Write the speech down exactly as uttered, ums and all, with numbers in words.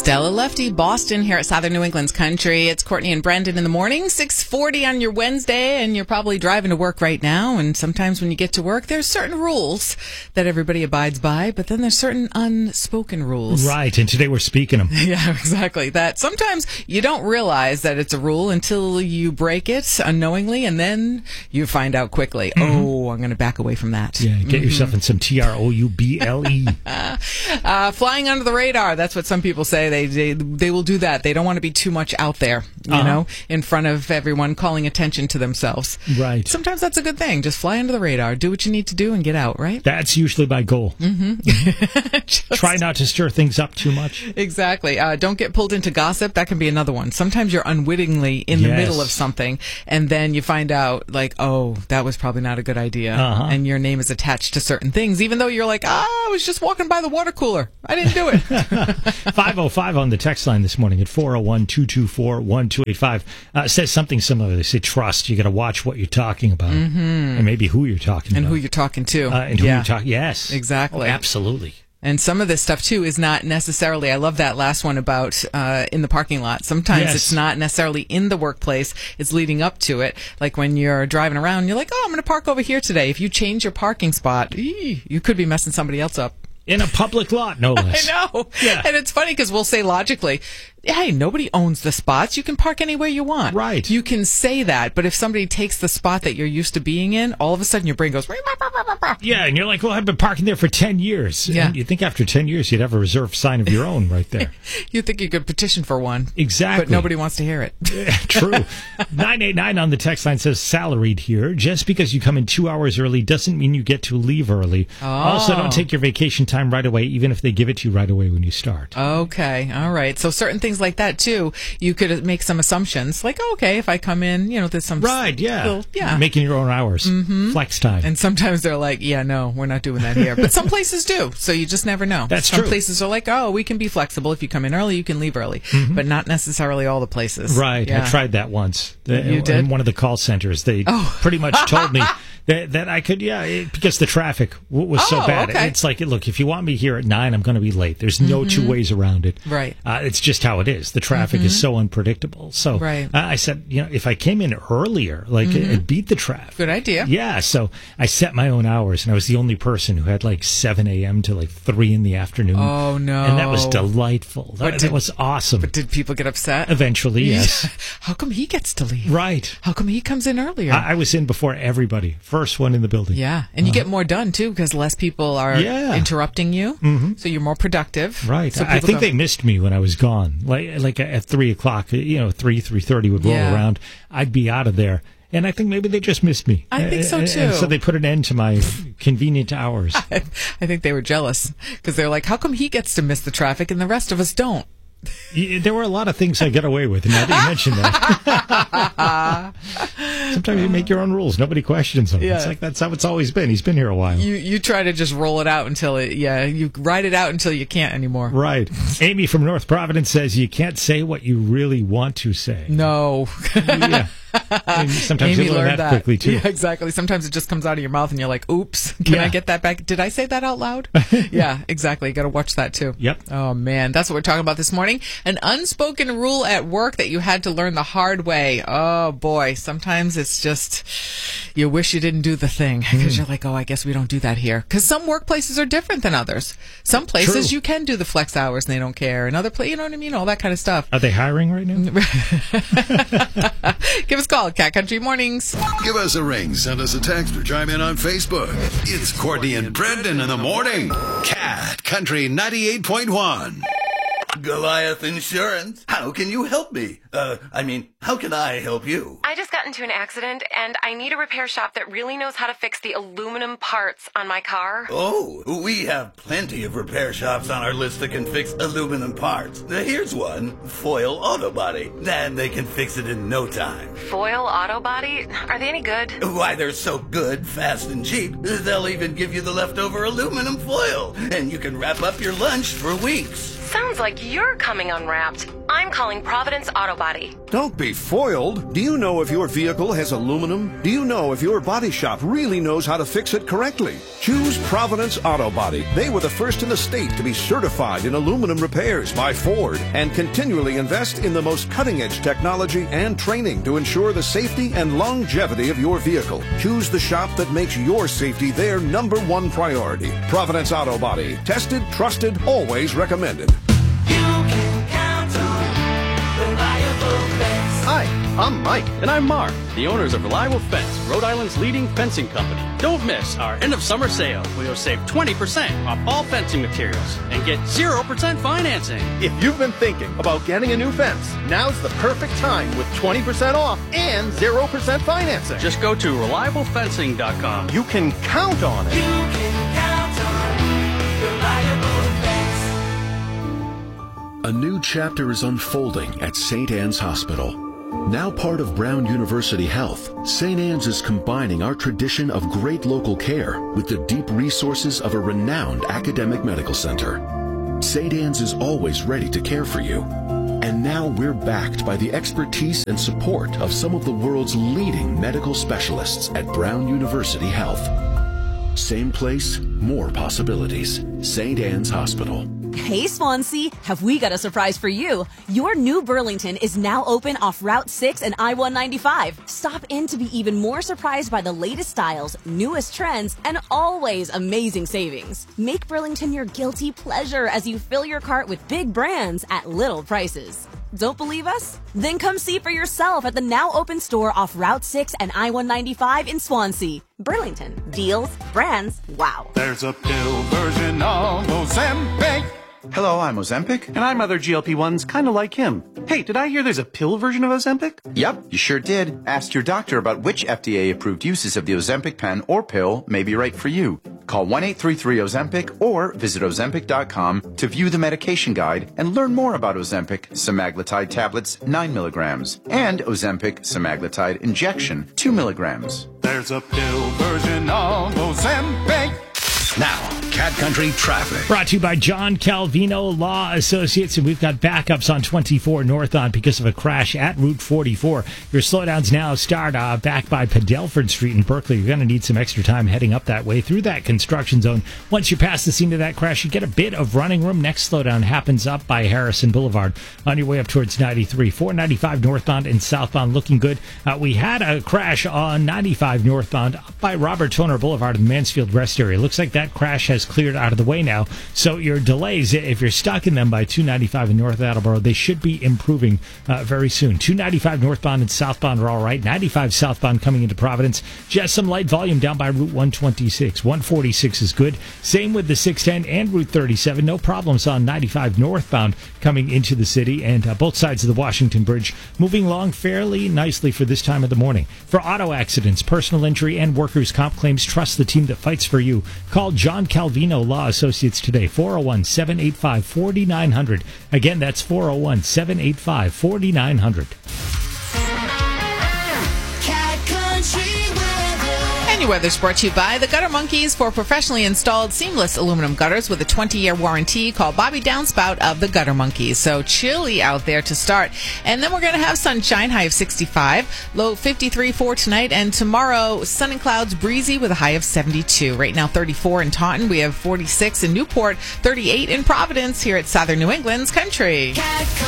Stella Lefty, Boston here at Southern New England's Country. It's Courtney and Brendan in the morning, six forty on your Wednesday, and you're probably driving to work right now. And sometimes when you get to work, there's certain rules that everybody abides by, but then there's certain unspoken rules. Right, and today we're speaking them. Yeah, exactly. That sometimes you don't realize that it's a rule until you break it unknowingly, and then you find out quickly, mm-hmm. oh, I'm going to back away from that. Yeah, get mm-hmm. yourself in some T R O U B L E. uh, flying under the radar, that's what some people say. They, they they will do that. They don't want to be too much out there, you uh-huh. know, in front of everyone, calling attention to themselves. Right. Sometimes that's a good thing. Just fly under the radar. Do what you need to do and get out, right? That's usually my goal. Mm-hmm. Just, try not to stir things up too much. Exactly. Uh, don't get pulled into gossip. That can be another one. Sometimes you're unwittingly in yes. the middle of something, and then you find out, like, oh, that was probably not a good idea. Uh-huh. And your name is attached to certain things, even though you're like, ah, I was just walking by the water cooler. I didn't do it. five oh five on the text line this morning at four oh one, two two four, one two eight five uh, says something similar. They say trust. You got to watch what you're talking about, mm-hmm. and maybe who you're talking and about. who you're talking to. Uh, and who yeah. you're talking Yes. Exactly. Oh, absolutely. And some of this stuff, too, is not necessarily, I love that last one about uh, in the parking lot. Sometimes yes. it's not necessarily in the workplace. It's leading up to it. Like when you're driving around, you're like, oh, I'm going to park over here today. If you change your parking spot, ee, you could be messing somebody else up. In a public lot, no less. I know. Yeah. And it's funny because we'll say logically, hey, nobody owns the spots. You can park anywhere you want. Right. You can say that, but if somebody takes the spot that you're used to being in, all of a sudden your brain goes... Yeah, and you're like, well, I've been parking there for ten years. Yeah. And you think after ten years you'd have a reserved sign of your own right there. You think you could petition for one. Exactly. But nobody wants to hear it. True. nine eight nine on the text line says, salaried here. Just because you come in two hours early doesn't mean you get to leave early. Oh. Also, don't take your vacation time right away, even if they give it to you right away when you start. Okay. All right. So certain things like that, too, you could make some assumptions. Like, oh, okay, if I come in, you know, there's some... Right, yeah. Little, yeah. Making your own hours. Mm-hmm. Flex time. And sometimes they're like, yeah, no, we're not doing that here. But some places do. So you just never know. That's some true. Some places are like, oh, we can be flexible. If you come in early, you can leave early. Mm-hmm. But not necessarily all the places. Right. Yeah. I tried that once. You in did? In one of the call centers. They oh. pretty much told me that, that I could, yeah, it, because the traffic w- was oh, so bad. Okay. It's like, look, if you want me here at nine, I'm going to be late. There's no mm-hmm. two ways around it. Right. Uh, it's just how it is. The traffic mm-hmm. is so unpredictable. So right. uh, I said, you know, if I came in earlier, like, mm-hmm. it beat the traffic. Good idea. Yeah. So I set my own hours, and I was the only person who had like seven a.m. to like three in the afternoon. Oh, no. And that was delightful. That, did, that was awesome. But did people get upset? Eventually, yes. How come he gets to leave? Right. How come he comes in earlier? I, I was in before everybody. First one in the building. Yeah. And you uh, get more done, too, because less people are yeah. interrupting you. Mm-hmm. So you're more productive. Right. So I think go, they missed me when I was gone. Like like at three o'clock, you know, three, three thirty would roll yeah. around. I'd be out of there. And I think maybe they just missed me. I think so, too. And so they put an end to my convenient hours. I, I think they were jealous because they're like, how come he gets to miss the traffic and the rest of us don't? There were a lot of things I get away with, and now that you mention that. Sometimes you make your own rules. Nobody questions them. Yeah. It's like that's how it's always been. He's been here a while. You you try to just roll it out until it, yeah, you ride it out until you can't anymore. Right. Amy from North Providence says you can't say what you really want to say. No. Yeah. And sometimes Amy you learn learned that, that quickly, too. Yeah, exactly. Sometimes it just comes out of your mouth and you're like, oops, can yeah. I get that back? Did I say that out loud? Yeah, exactly. You got to watch that, too. Yep. Oh, man. That's what we're talking about this morning. An unspoken rule at work that you had to learn the hard way. Oh, boy. Sometimes it's just you wish you didn't do the thing because mm. you're like, oh, I guess we don't do that here. Because some workplaces are different than others. Some places True. you can do the flex hours and they don't care. And other places, you know what I mean? All that kind of stuff. Are they hiring right now? Give us a call, Cat Country Mornings. Give us a ring, send us a text, or chime in on Facebook. It's Courtney and Brendan in the morning. Cat Country ninety-eight point one. Goliath Insurance. How can you help me? Uh, I mean, how can I help you? I just got into an accident, and I need a repair shop that really knows how to fix the aluminum parts on my car. Oh, we have plenty of repair shops on our list that can fix aluminum parts. Here's one, Foil Auto Body. And they can fix it in no time. Foil Auto Body? Are they any good? Why, they're so good, fast, and cheap, they'll even give you the leftover aluminum foil. And you can wrap up your lunch for weeks. Sounds like you're coming unwrapped. I'm calling Providence Auto Body. Don't be foiled. Do you know if your vehicle has aluminum? Do you know if your body shop really knows how to fix it correctly? Choose Providence Auto Body. They were the first in the state to be certified in aluminum repairs by Ford and continually invest in the most cutting-edge technology and training to ensure the safety and longevity of your vehicle. Choose the shop that makes your safety their number one priority. Providence Auto Body. Tested, trusted, always recommended. Hi, I'm Mike. And I'm Mark, the owners of Reliable Fence, Rhode Island's leading fencing company. Don't miss our end of summer sale where you'll save twenty percent off all fencing materials and get zero percent financing. If you've been thinking about getting a new fence, now's the perfect time with twenty percent off and zero percent financing. Just go to reliable fencing dot com. You can count on it. You can count on Reliable Fence. A new chapter is unfolding at Saint Anne's Hospital. Now part of Brown University Health, Saint Anne's is combining our tradition of great local care with the deep resources of a renowned academic medical center. Saint Anne's is always ready to care for you. And now we're backed by the expertise and support of some of the world's leading medical specialists at Brown University Health. Same place, more possibilities. Saint Anne's Hospital. Hey Swansea, have we got a surprise for you? Your new Burlington is now open off Route six and I one ninety-five. Stop in to be even more surprised by the latest styles, newest trends, and always amazing savings. Make Burlington your guilty pleasure as you fill your cart with big brands at little prices. Don't believe us? Then come see for yourself at the now open store off Route six and I one ninety-five in Swansea. Burlington. Deals, brands, wow. There's a pill version of Ozempic. Hello, I'm Ozempic. And I'm other G L P ones kind of like him. Hey, did I hear there's a pill version of Ozempic? Yep, you sure did. Ask your doctor about which F D A-approved uses of the Ozempic pen or pill may be right for you. Call one eight three three Ozempic or visit Ozempic dot com to view the medication guide and learn more about Ozempic semaglutide tablets nine milligrams and Ozempic semaglutide injection two milligrams. There's a pill version of Ozempic. Now, Cat Country Traffic. Brought to you by John Calvino Law Associates, and we've got backups on twenty-four northbound because of a crash at Route forty-four. Your slowdowns now start uh, back by Padelford Street in Berkeley. You're going to need some extra time heading up that way through that construction zone. Once you pass the scene of that crash, you get a bit of running room. Next slowdown happens up by Harrison Boulevard on your way up towards ninety-three. four ninety-five northbound and southbound looking good. Uh, we had a crash on ninety-five northbound up by Robert Toner Boulevard in the Mansfield Rest area. Looks like that crash has cleared out of the way now. So your delays, if you're stuck in them by two ninety-five in North Attleboro, they should be improving uh, very soon. two ninety-five northbound and southbound are all right. ninety-five southbound coming into Providence. Just some light volume down by Route one twenty-six. one forty-six is good. Same with the six ten and Route thirty-seven. No problems on ninety-five northbound coming into the city, and uh, both sides of the Washington Bridge moving along fairly nicely for this time of the morning. For auto accidents, personal injury, and workers' comp claims, trust the team that fights for you. Call John Calvino Law Associates today, four oh one, seven eight five, four nine zero zero. Again, that's four oh one, seven eight five, four nine zero zero. And your weather's brought to you by the Gutter Monkeys for professionally installed seamless aluminum gutters with a twenty-year warranty. Call Bobby Downspout of the Gutter Monkeys. So chilly out there to start. And then we're going to have sunshine, high of sixty-five, low fifty-three for tonight. And tomorrow, sun and clouds, breezy with a high of seventy-two. Right now, thirty-four in Taunton. We have forty-six in Newport, thirty-eight in Providence here at Southern New England's Country.